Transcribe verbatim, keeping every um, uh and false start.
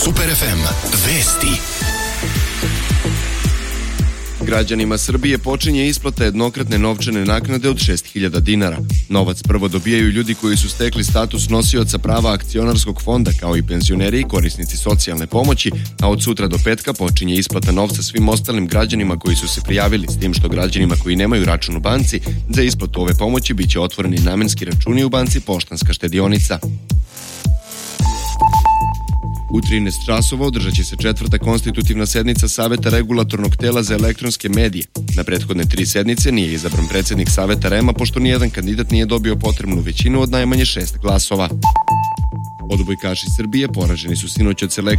Super ef em vesti. Građanima Srbije počinje isplata jednokratne novčane naknade od šest hiljada dinara. Novac prvo dobijaju ljudi koji su stekli status nosioca prava akcionarskog fonda, kao i penzioneri i korisnici socijalne pomoći, a od sutra do petka počinje isplata novca svim ostalim građanima koji su se prijavili, s tim što građanima koji nemaju račun u banci, za isplatu ove pomoći biće otvoreni namenski računi u banci Poštanska štedionica. U trinaest časova održat će se četvrta konstitutivna sednica Saveta regulatornog tela za elektronske medije. Na prethodne tri sednice nije izabran predsednik Saveta REM-a, pošto nijedan kandidat nije dobio potrebnu većinu od najmanje šest glasova. Odbojkaši Srbije poraženi su sinoć od selekcije